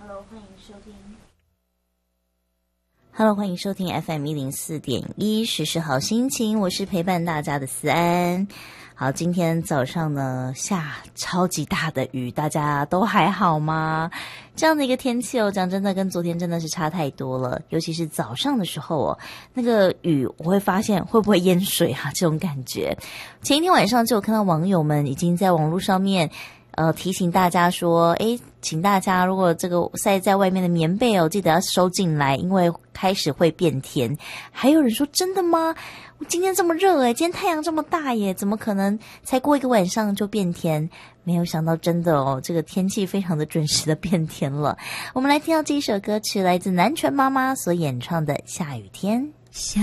Hello， 欢迎收听 FM 104.1时事好心情，我是陪伴大家的思安。好，今天早上呢下超级大的雨，大家都还好吗？这样的一个天气哦，讲真的跟昨天真的是差太多了，尤其是早上的时候哦，那个雨我会发现会不会淹水啊，这种感觉。前一天晚上就有看到网友们已经在网络上面提醒大家说，请大家如果这个晒在外面的棉被哦，记得要收进来，因为开始会变天。还有人说真的吗？今天这么热今天太阳这么大耶，怎么可能才过一个晚上就变天？没有想到真的哦，这个天气非常的准时的变天了。我们来听到这一首歌曲，来自南拳妈妈所演唱的《下雨天》。